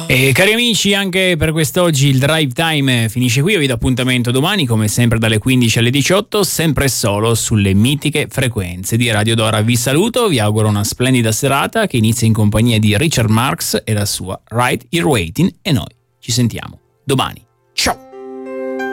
E cari amici, anche per quest'oggi il Drive Time finisce qui. Io vi do appuntamento domani, come sempre, dalle 15 alle 18, sempre solo sulle mitiche frequenze di Radio Dora. Vi saluto, vi auguro una splendida serata che inizia in compagnia di Richard Marx e la sua Right Here Waiting, e noi ci sentiamo domani. Ciao!